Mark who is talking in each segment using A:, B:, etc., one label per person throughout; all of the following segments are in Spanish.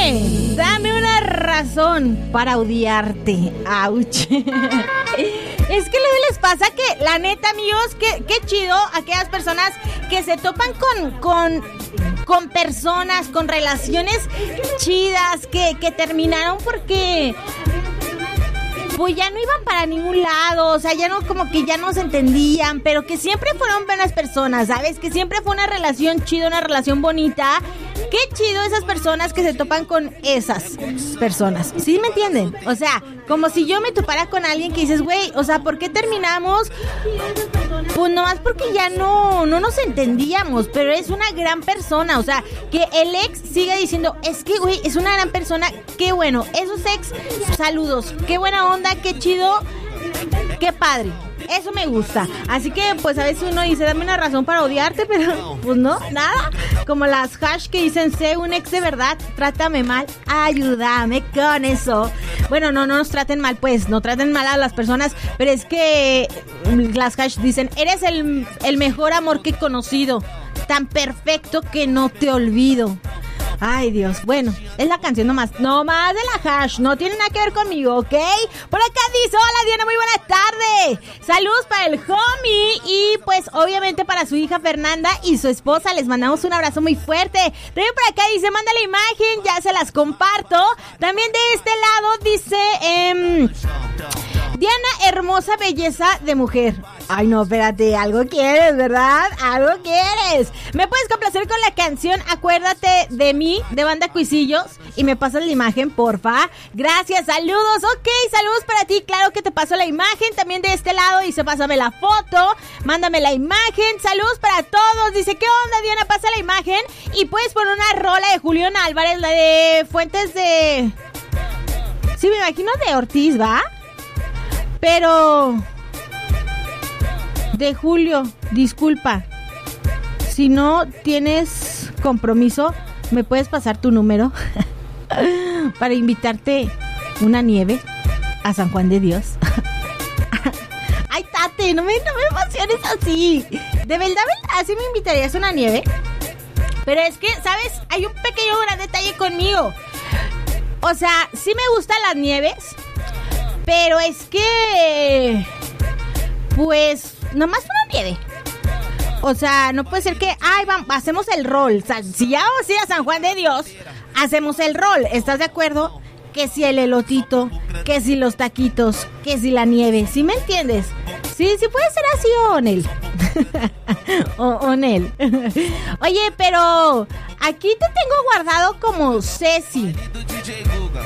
A: Dame una razón para odiarte. Ouch. Es que luego les pasa que, la neta, amigos, qué chido aquellas personas que se topan con personas, con relaciones chidas, que terminaron porque pues ya no iban para ningún lado, o sea, ya no, como que ya no se entendían, pero que siempre fueron buenas personas, ¿sabes? Que siempre fue una relación chida, una relación bonita. Qué chido esas personas que se topan con esas personas, ¿sí me entienden? O sea, como si yo me topara con alguien que dices, güey, o sea, ¿por qué terminamos? Pues nomás porque ya no nos entendíamos, pero es una gran persona, o sea, que el ex siga diciendo, es que, güey, es una gran persona, qué bueno, esos ex, saludos, qué buena onda, qué chido, qué padre. Eso me gusta. Así que, pues, a veces uno dice, dame una razón para odiarte, pero, pues, no, nada. Como las hash que dicen, sé un ex de verdad, trátame mal, ayúdame con eso. Bueno, no nos traten mal, pues, no traten mal a las personas, pero es que las hash dicen, eres el mejor amor que he conocido, tan perfecto que no te olvido. Ay, Dios, bueno, es la canción nomás de la hash, no tiene nada que ver conmigo, ¿ok? Por acá dice, hola Diana, muy buena tarde. Saludos para el homie y pues obviamente para su hija Fernanda y su esposa, les mandamos un abrazo muy fuerte. También por acá dice, manda la imagen, ya se las comparto. También de este lado dice, Diana, hermosa belleza de mujer. Ay, no, espérate, algo quieres, ¿verdad? Algo quieres. ¿Me puedes complacer con la canción Acuérdate de mí, de Banda Cuisillos? Y me pasas la imagen, porfa. Gracias, saludos. Ok, saludos para ti, claro que te paso la imagen. También de este lado dice, pásame la foto, mándame la imagen. Saludos para todos. Dice, ¿qué onda, Diana? Pasa la imagen. Y puedes poner una rola de Julián Álvarez, la de Fuentes de... Sí, me imagino de Ortiz, ¿va? Pero... de Julio, disculpa. Si no tienes compromiso, ¿me puedes pasar tu número? Para invitarte una nieve a San Juan de Dios. Ay, Tate, no me emociones así. De verdad, así me invitarías a una nieve. Pero es que, ¿sabes? Hay un pequeño gran detalle conmigo. O sea, sí me gustan las nieves, pero es que... pues... nomás una nieve. O sea, no puede ser que, ay, vamos, hacemos el rol. O sea, si ya vamos a ir a San Juan de Dios, hacemos el rol. ¿Estás de acuerdo? Que si el elotito, que si los taquitos, que si la nieve. ¿Sí me entiendes? Sí puede ser así, Onel. Onel. Oye, pero aquí te tengo guardado como Ceci.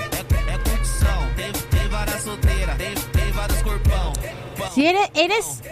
A: Si eres